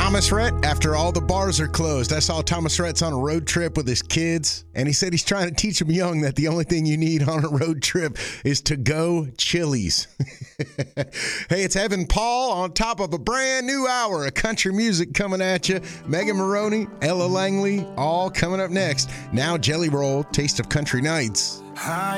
Thomas Rhett, after all the bars are closed, I saw Thomas Rhett's on a road trip with his kids, and he said he's trying to teach them young that the only thing you need on a road trip is to go Chili's. Hey, it's Evan Paul on top of a brand new hour of country music coming at you. Megan Maroney, Ella Langley, all coming up next. Now Jelly Roll, Taste of Country Nights.